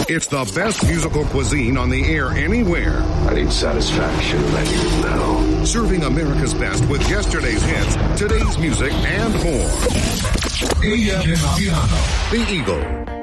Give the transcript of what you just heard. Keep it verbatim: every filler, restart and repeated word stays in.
It's the best musical cuisine on the air anywhere. I need satisfaction, and you know. Serving America's best with yesterday's hits, today's music, and more. The Eagle.